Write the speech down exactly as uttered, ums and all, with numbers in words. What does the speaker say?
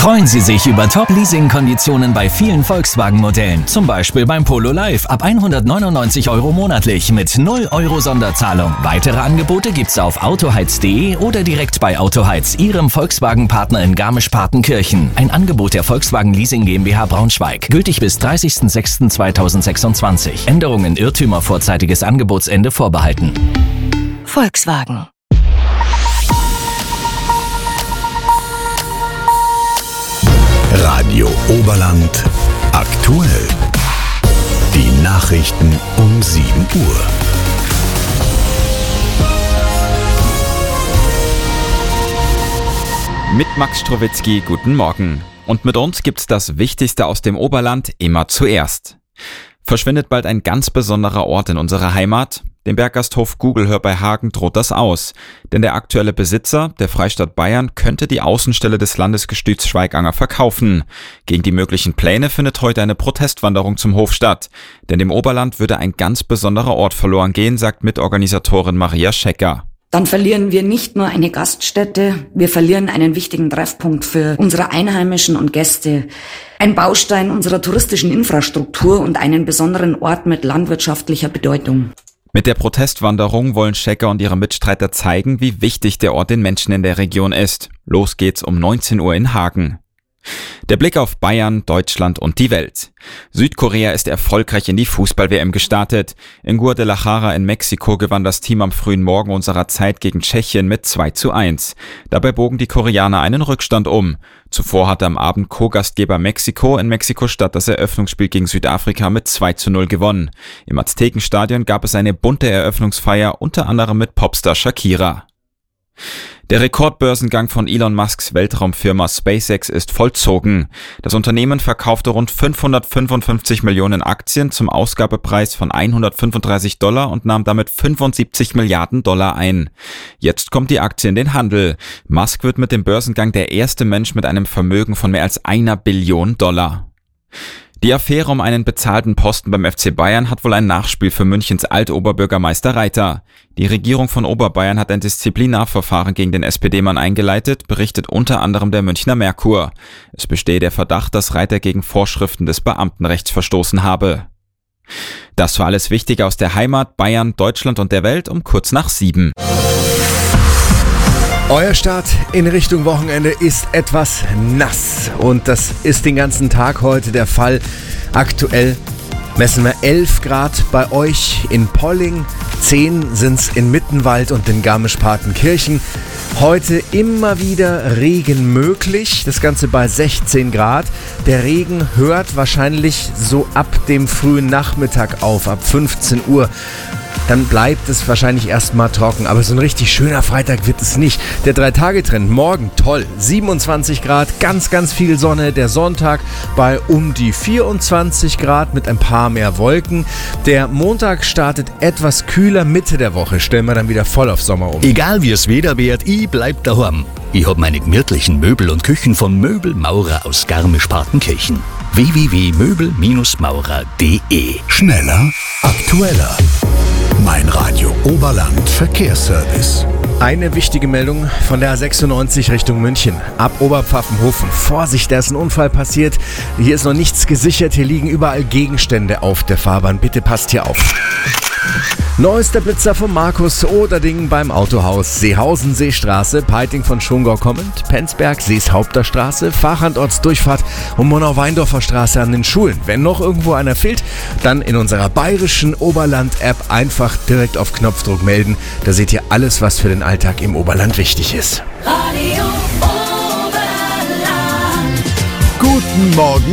Freuen Sie sich über Top-Leasing-Konditionen bei vielen Volkswagen-Modellen. Zum Beispiel beim Polo Live ab hundertneunundneunzig Euro monatlich mit null Euro Sonderzahlung. Weitere Angebote gibt's auf autoheiz punkt de oder direkt bei Autoheiz, Ihrem Volkswagen-Partner in Garmisch-Partenkirchen. Ein Angebot der Volkswagen Leasing GmbH Braunschweig. Gültig bis dreißigsten sechsten zweitausendsechsundzwanzig. Änderungen, Irrtümer, vorzeitiges Angebotsende vorbehalten. Volkswagen. Radio Oberland aktuell. Die Nachrichten um sieben Uhr. Mit Max Strowitzki, guten Morgen. Und mit uns gibt's das Wichtigste aus dem Oberland immer zuerst. Verschwindet bald ein ganz besonderer Ort in unserer Heimat? Dem Berggasthof Gugelhör bei Hagen droht das aus. Denn der aktuelle Besitzer, der Freistaat Bayern, könnte die Außenstelle des Landesgestüts Schweiganger verkaufen. Gegen die möglichen Pläne findet heute eine Protestwanderung zum Hof statt. Denn dem Oberland würde ein ganz besonderer Ort verloren gehen, sagt Mitorganisatorin Maria Schecker. Dann verlieren wir nicht nur eine Gaststätte, wir verlieren einen wichtigen Treffpunkt für unsere Einheimischen und Gäste, ein Baustein unserer touristischen Infrastruktur und einen besonderen Ort mit landwirtschaftlicher Bedeutung. Mit der Protestwanderung wollen Schecker und ihre Mitstreiter zeigen, wie wichtig der Ort den Menschen in der Region ist. Los geht's um neunzehn Uhr in Hagen. Der Blick auf Bayern, Deutschland und die Welt. Südkorea ist erfolgreich in die Fußball-W M gestartet. In Guadalajara in Mexiko gewann das Team am frühen Morgen unserer Zeit gegen Tschechien mit zwei zu eins. Dabei bogen die Koreaner einen Rückstand um. Zuvor hatte am Abend Co-Gastgeber Mexiko in Mexiko-Stadt das Eröffnungsspiel gegen Südafrika mit zwei zu null gewonnen. Im Aztekenstadion gab es eine bunte Eröffnungsfeier, unter anderem mit Popstar Shakira. Der Rekordbörsengang von Elon Musks Weltraumfirma SpaceX ist vollzogen. Das Unternehmen verkaufte rund fünfhundertfünfundfünfzig Millionen Aktien zum Ausgabepreis von hundertfünfunddreißig Dollar und nahm damit fünfundsiebzig Milliarden Dollar ein. Jetzt kommt die Aktie in den Handel. Musk wird mit dem Börsengang der erste Mensch mit einem Vermögen von mehr als einer Billion Dollar. Die Affäre um einen bezahlten Posten beim F C Bayern hat wohl ein Nachspiel für Münchens Alt-Oberbürgermeister Reiter. Die Regierung von Oberbayern hat ein Disziplinarverfahren gegen den S P D-Mann eingeleitet, berichtet unter anderem der Münchner Merkur. Es bestehe der Verdacht, dass Reiter gegen Vorschriften des Beamtenrechts verstoßen habe. Das war alles Wichtige aus der Heimat, Bayern, Deutschland und der Welt um kurz nach sieben. Euer Start in Richtung Wochenende ist etwas nass und das ist den ganzen Tag heute der Fall. Aktuell messen wir elf Grad bei euch in Polling, zehn sind's in Mittenwald und in Garmisch-Partenkirchen. Heute immer wieder Regen möglich, das Ganze bei sechzehn Grad. Der Regen hört wahrscheinlich so ab dem frühen Nachmittag auf, ab fünfzehn Uhr. Dann bleibt es wahrscheinlich erstmal trocken, aber so ein richtig schöner Freitag wird es nicht. Der drei-Tage-Trend morgen toll, siebenundzwanzig Grad, ganz, ganz viel Sonne. Der Sonntag bei um die vierundzwanzig Grad mit ein paar mehr Wolken. Der Montag startet etwas kühler, Mitte der Woche stellen wir dann wieder voll auf Sommer um. Egal wie es Wetter wird, ich bleib daheim. Ich hab meine gemütlichen Möbel und Küchen von Möbelmaurer aus Garmisch-Partenkirchen. w w w punkt möbel maurer punkt de. Schneller, aktueller. Mein Radio Oberland Verkehrsservice. Eine wichtige Meldung von der A sechsundneunzig Richtung München. Ab Oberpfaffenhofen. Vorsicht, da ist ein Unfall passiert. Hier ist noch nichts gesichert. Hier liegen überall Gegenstände auf der Fahrbahn. Bitte passt hier auf. Neuester Blitzer von Markus Oderding beim Autohaus. Seehausen Seestraße, Peiting von Schongau kommend, Penzberg, Seeshaupter-Straße, Fachantortsdurchfahrt und Monau-Weindorfer Straße an den Schulen. Wenn noch irgendwo einer fehlt, dann in unserer bayerischen Oberland-App einfach direkt auf Knopfdruck melden. Da seht ihr alles, was für den Alltag im Oberland wichtig ist. Radio Oberland. Guten Morgen.